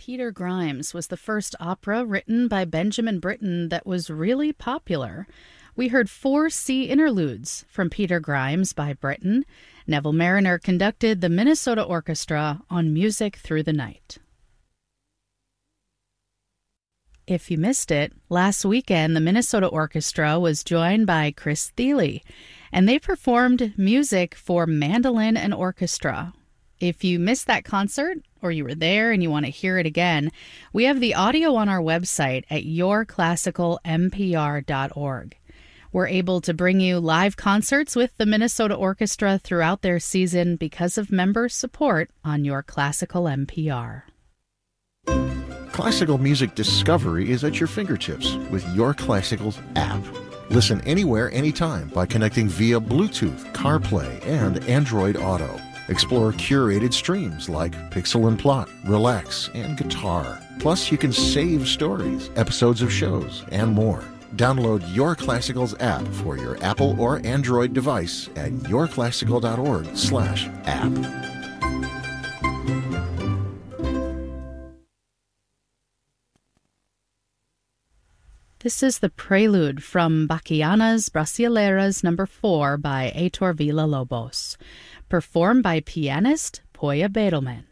Peter Grimes was the first opera written by Benjamin Britten that was really popular. We heard 4 sea interludes from Peter Grimes by Britten. Neville Marriner conducted the Minnesota Orchestra on Music Through the Night. If you missed it, last weekend the Minnesota Orchestra was joined by Chris Thile, and they performed music for mandolin and orchestra. If you missed that concert, or you were there and you want to hear it again, we have the audio on our website at yourclassicalmpr.org. We're able to bring you live concerts with the Minnesota Orchestra throughout their season because of member support on Your Classical NPR. Classical music discovery is at your fingertips with Your Classical's app. Listen anywhere, anytime by connecting via Bluetooth, CarPlay, and Android Auto. Explore curated streams like Pixel and Plot, Relax, and Guitar. Plus, you can save stories, episodes of shows, and more. Download Your Classical's app for your Apple or Android device at yourclassical.org/app. This is the prelude from Bachianas Brasileiras No. 4 by Heitor Villa-Lobos, performed by pianist Poya Bedelman.